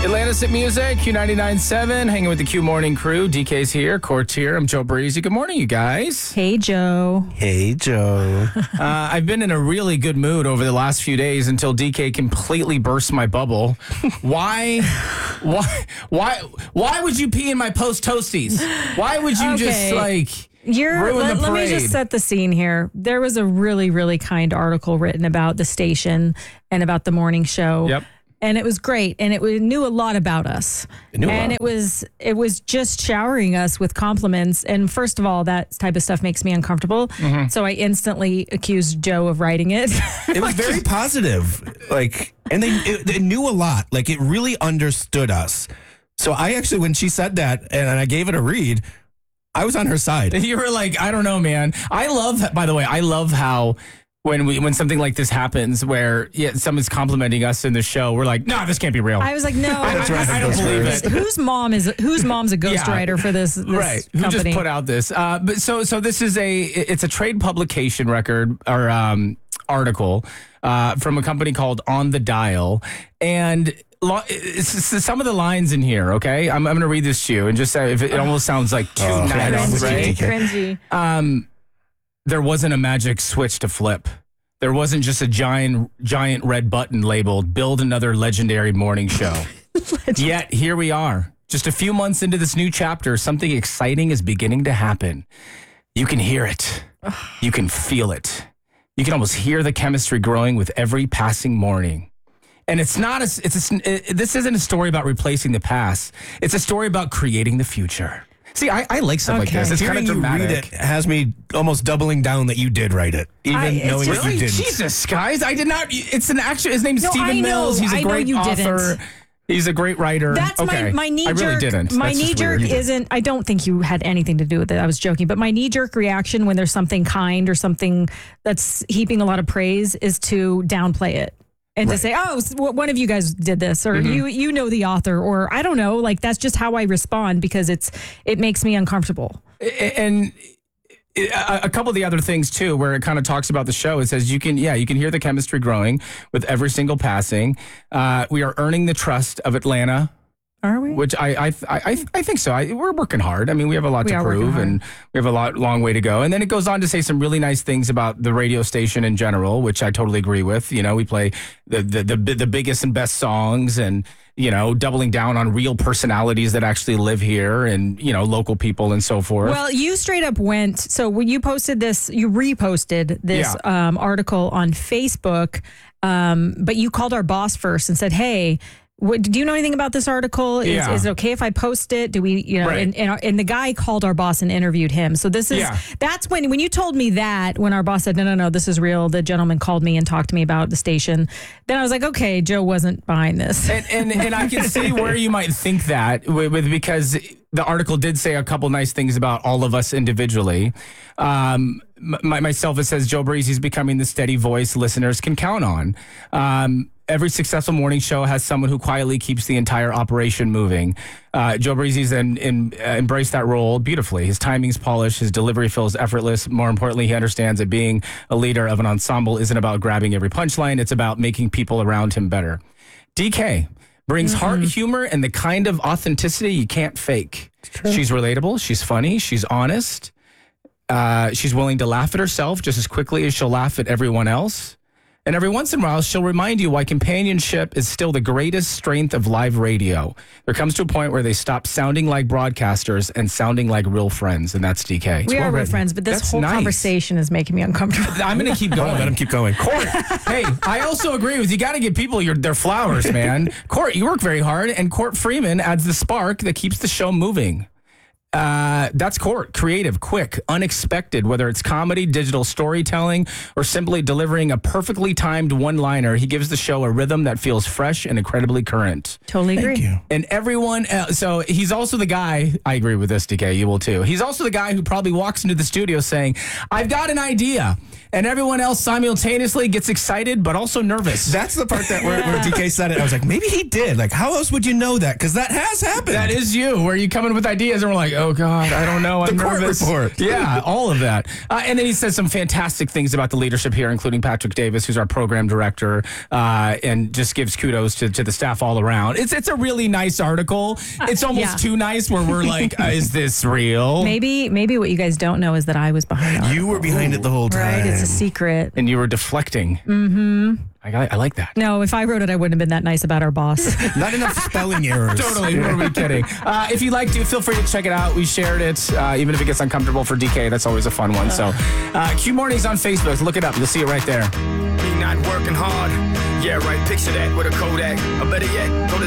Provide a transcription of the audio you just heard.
Atlantis at Music, Q99.7, hanging with the Q Morning crew. DK's here, Court's here. I'm Joe Breezy. Good morning, you guys. Hey, Joe. Hey, Joe. I've been in a really good mood over the last few days until DK completely burst my bubble. Why would you pee in my post toasties? Why would you just ruin the parade? Let me just set the scene here. There was a really, really kind article written about the station and about the morning show. Yep. And it was great, and it knew a lot about us. It was just showering us with compliments. And first of all, that type of stuff makes me uncomfortable. Mm-hmm. So I instantly accused Joe of writing it. It was very positive. And they knew a lot. It really understood us. So I actually, when she said that, and I gave it a read, I was on her side. You were like, I don't know, man. I love how when something like this happens where someone's complimenting us in the show, we're like, no, this can't be real. I was like, no, I don't believe it. Whose mom's a ghostwriter for this right? company? Who just put out this? But so this is it's a trade publication record or article from a company called On the Dial, and some of the lines in here. Okay, I'm going to read this to you and just say if it almost sounds like too nice, right? Cringy. There wasn't a magic switch to flip. There wasn't just a giant red button labeled "Build another legendary morning show." Yet here we are. Just a few months into this new chapter, something exciting is beginning to happen. You can hear it. You can feel it. You can almost hear the chemistry growing with every passing morning. And this isn't a story about replacing the past. It's a story about creating the future. See, I like stuff like this. It's kind of dramatic. You read it has me almost doubling down that you did write it, knowing that you didn't. Jesus, guys, I did not. It's an actual. His name's Stephen Mills. He's a great author. Didn't. He's a great writer. That's my knee jerk. I really didn't. My knee jerk isn't. I don't think you had anything to do with it. I was joking. But my knee jerk reaction when there's something kind or something that's heaping a lot of praise is to downplay it. And to say, oh, one of you guys did this, or you know the author, or I don't know, that's just how I respond because it makes me uncomfortable. And a couple of the other things too, where it kind of talks about the show, it says you can hear the chemistry growing with every single passing. We are earning the trust of Atlanta. Are we? Which I think so. We're working hard. I mean, we have a lot to prove, and we have a long way to go. And then it goes on to say some really nice things about the radio station in general, which I totally agree with. You know, we play the biggest and best songs, and doubling down on real personalities that actually live here, and local people and so forth. Well, you straight up went. So when you posted this, you reposted this article on Facebook, but you called our boss first and said, "Hey, do you know anything about this article? Is it okay if I post it? Do we, right. and the guy called our boss and interviewed him. So that's when you told me that, when our boss said, no, this is real. The gentleman called me and talked to me about the station. Then I was like, okay, Joe wasn't behind this. And I can see where you might think that because the article did say a couple nice things about all of us individually. Myself, it says Joe Breezy's becoming the steady voice listeners can count on. Every successful morning show has someone who quietly keeps the entire operation moving. Joe Breezy's embraced that role beautifully. His timing's polished. His delivery feels effortless. More importantly, he understands that being a leader of an ensemble isn't about grabbing every punchline. It's about making people around him better. DK brings heart, humor, and the kind of authenticity you can't fake. She's relatable. She's funny. She's honest. She's willing to laugh at herself just as quickly as she'll laugh at everyone else. And every once in a while, she'll remind you why companionship is still the greatest strength of live radio. There comes to a point where they stop sounding like broadcasters and sounding like real friends, and that's DK. We are real friends, but this whole conversation is making me uncomfortable. I'm going to keep going. Let him keep going. Court, hey, I also agree with you. Got to give people their flowers, man. Court, you work very hard, and Court Freeman adds the spark that keeps the show moving. That's Court. Creative, quick, unexpected, whether it's comedy, digital storytelling, or simply delivering a perfectly timed one-liner. He gives the show a rhythm that feels fresh and incredibly current. Totally agree. Thank you. And everyone else, so he's also the guy, I agree with this, DK, you will too. He's also the guy who probably walks into the studio saying, I've got an idea. and everyone else simultaneously gets excited but also nervous. That's the part that where DK said it. I was like, maybe he did. Like, how else would you know that? Because that has happened. That is you, where you come in with ideas and we're like, oh God, I don't know. I'm The court nervous. report. Yeah, all of that. And then he says some fantastic things about the leadership here, including Patrick Davis, who's our program director, and just gives kudos to the staff all around. It's a really nice article. It's almost too nice where we're like, is this real? Maybe what you guys don't know is that I was behind it. You were behind it the whole time. Right, it's a secret. And you were deflecting. Mm-hmm. I like that. No, if I wrote it, I wouldn't have been that nice about our boss. Not enough spelling errors. Totally. Who are we kidding? If you'd like to, feel free to check it out. We shared it, even if it gets uncomfortable for DK. That's always a fun one. So, Q Mornings on Facebook. Look it up. You'll see it right there. Me not working hard. Yeah, right. Picture that with a Kodak. Or better yet, go to